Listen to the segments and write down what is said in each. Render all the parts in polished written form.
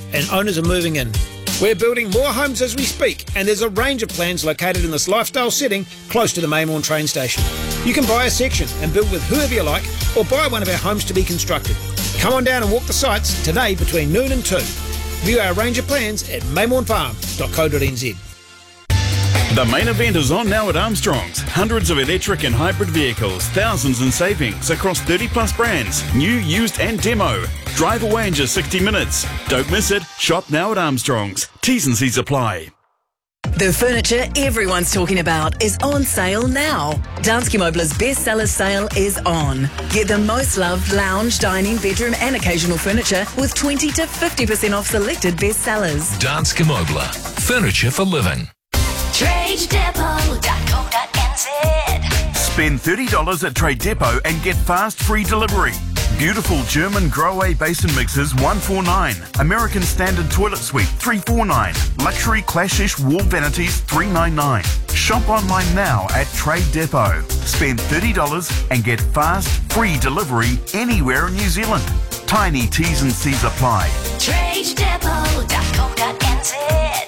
and owners are moving in. We're building more homes as we speak, and there's a range of plans located in this lifestyle setting close to the Maymourn train station. You can buy a section and build with whoever you like, or buy one of our homes to be constructed. Come on down and walk the sites today between noon and 2. View our range of plans at maymournfarm.co.nz. The main event is on now at Armstrong's. Hundreds of electric and hybrid vehicles, thousands in savings across 30 plus brands, new, used and demo. Drive away in just 60 minutes. Don't miss it. Shop now at Armstrong's. T's and C's apply. The furniture everyone's talking about is on sale now. Danske Møbler's bestseller sale is on. Get the most loved lounge, dining, bedroom and occasional furniture with 20 to 50% off selected bestsellers. Danske Møbler. Furniture for living. TradeDepot.co.nz. Spend $30 at Trade Depot and get fast free delivery. Beautiful German Grohe basin mixers $149. American Standard Toilet Suite $349. Luxury Clashish wall vanities $399. Shop online now at Trade Depot. Spend $30 and get fast free delivery anywhere in New Zealand. Tiny T's and C's apply. TradeDepot.co.nz.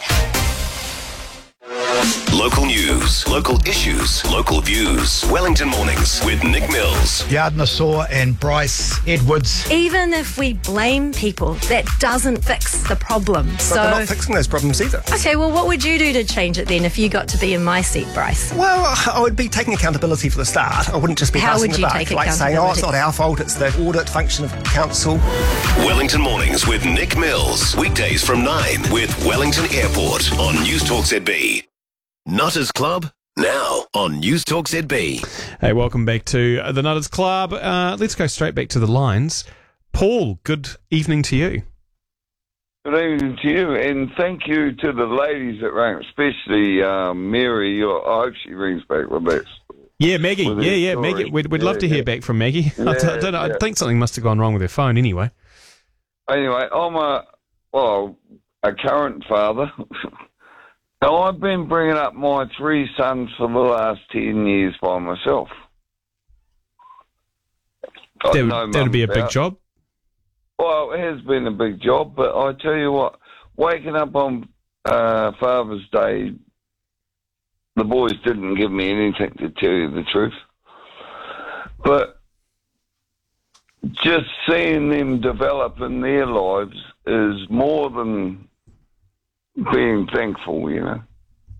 Local news, local issues, local views. Wellington Mornings with Nick Mills. Yardner Saw and Bryce Edwards. Even if we blame people, that doesn't fix the problem. But they're not fixing those problems either. Okay, well, what would you do to change it then if you got to be in my seat, Bryce? Well, I would be taking accountability for the start. I wouldn't just be passing the buck. Like saying, oh, it's not our fault, it's the audit function of council. Wellington Mornings with Nick Mills. Weekdays from 9 with Wellington Airport on News Talk ZB. Nutters Club, now on News Talk ZB. Hey, welcome back to the Nutters Club. Let's go straight back to the lines. Paul, good evening to you. Good evening to you, and thank you to the ladies that rang, especially Mary. I hope she rings back with that. Yeah, Maggie. Yeah, Maggie. We'd love to hear back from Maggie. I don't know. I think something must have gone wrong with her phone anyway. Anyway, I'm a current father. Now, I've been bringing up my 3 sons for the last 10 years by myself. That would be a big job. Well, it has been a big job, but I tell you what, waking up on Father's Day, the boys didn't give me anything, to tell you the truth. But just seeing them develop in their lives is more than being thankful, you know.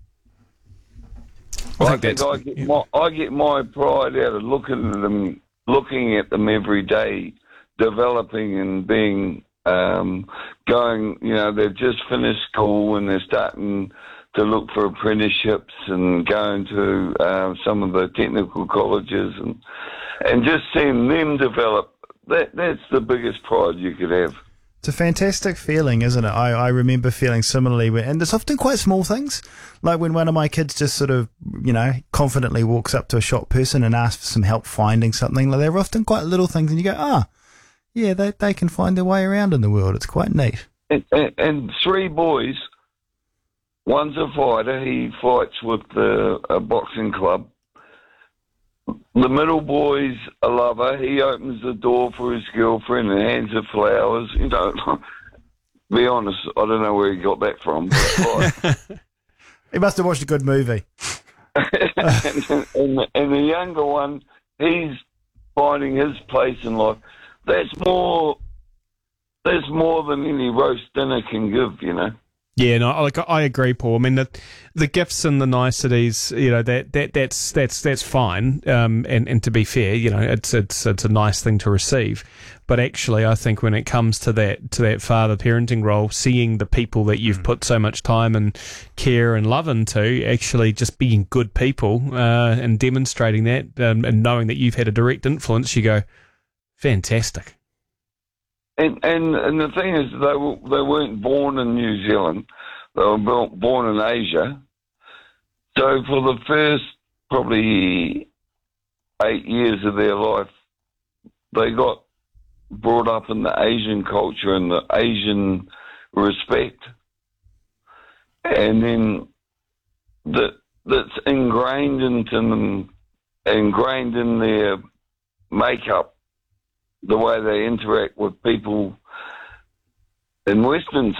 I get my pride out of looking at them every day, developing and being going. You know, they've just finished school and they're starting to look for apprenticeships and going to some of the technical colleges and just seeing them develop. That's the biggest pride you could have. It's a fantastic feeling, isn't it? I remember feeling similarly, and it's often quite small things, like when one of my kids just sort of, you know, confidently walks up to a shop person and asks for some help finding something. Like, they're often quite little things, and you go, yeah, they can find their way around in the world. It's quite neat. And 3 boys, one's a fighter. He fights with a boxing club. The middle boy's a lover. He opens the door for his girlfriend and hands her flowers. You know, be honest, I don't know where he got that from. But he must have watched a good movie. and the younger one, he's finding his place in life. That's more than any roast dinner can give, you know. Yeah, no, I agree, Paul. I mean, the gifts and the niceties, you know, that's fine. And to be fair, you know, it's a nice thing to receive. But actually, I think when it comes to that father parenting role, seeing the people that you've put so much time and care and love into, actually just being good people and demonstrating that, and knowing that you've had a direct influence, you go, fantastic. And the thing is, they weren't born in New Zealand. They were born in Asia. So for the first probably 8 years of their life, they got brought up in the Asian culture and the Asian respect. And then that's ingrained into them, ingrained in their makeup, the way they interact with people in Western